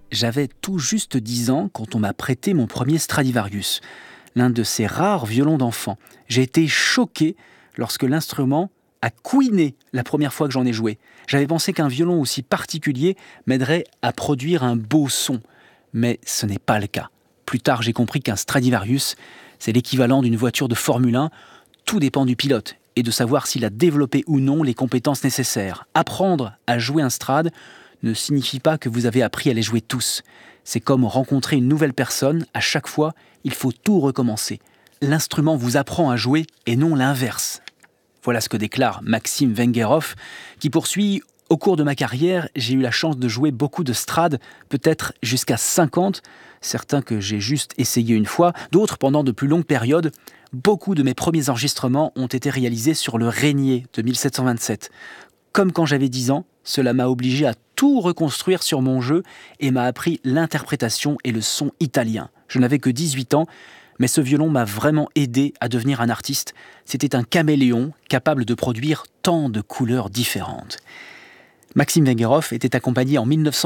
J'avais tout juste 10 ans quand on m'a prêté mon premier Stradivarius, l'un de ces rares violons d'enfant. J'ai été choqué lorsque l'instrument a couiné la première fois que j'en ai joué. J'avais pensé qu'un violon aussi particulier m'aiderait à produire un beau son, mais ce n'est pas le cas. Plus tard, j'ai compris qu'un Stradivarius, c'est l'équivalent d'une voiture de Formule 1. Tout dépend du pilote et de savoir s'il a développé ou non les compétences nécessaires. Apprendre à jouer un Strad ne signifie pas que vous avez appris à les jouer tous. C'est comme rencontrer une nouvelle personne. À chaque fois, il faut tout recommencer. L'instrument vous apprend à jouer et non l'inverse. Voilà ce que déclare Maxime Vengerov, qui poursuit: au cours de ma carrière, j'ai eu la chance de jouer beaucoup de Strad, peut-être jusqu'à 50, certains que j'ai juste essayé une fois, d'autres pendant de plus longues périodes. Beaucoup de mes premiers enregistrements ont été réalisés sur le Régnier de 1727. Comme quand j'avais 10 ans, cela m'a obligé à tout reconstruire sur mon jeu et m'a appris l'interprétation et le son italien. Je n'avais que 18 ans, mais ce violon m'a vraiment aidé à devenir un artiste. C'était un caméléon capable de produire tant de couleurs différentes. Maxime Vengerov était accompagné en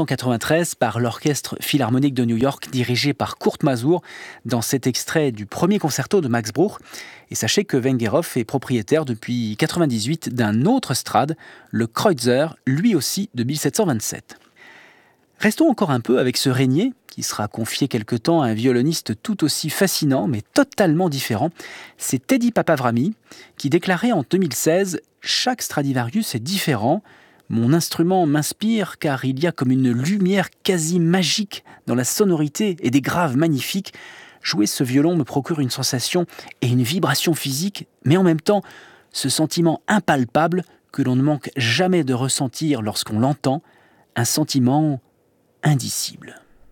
1993 par l'Orchestre Philharmonique de New York, dirigé par Kurt Masur, dans cet extrait du premier concerto de Max Bruch. Et sachez que Vengerov est propriétaire depuis 1998 d'un autre Strad, le Kreutzer, lui aussi de 1727. Restons encore un peu avec ce Régnier, qui sera confié quelque temps à un violoniste tout aussi fascinant, mais totalement différent. C'est Teddy Papavrami, qui déclarait en 2016 « Chaque Stradivarius est différent. Mon instrument m'inspire car il y a comme une lumière quasi magique dans la sonorité et des graves magnifiques. Jouer ce violon me procure une sensation et une vibration physique, mais en même temps, ce sentiment impalpable que l'on ne manque jamais de ressentir lorsqu'on l'entend, un sentiment indicible. »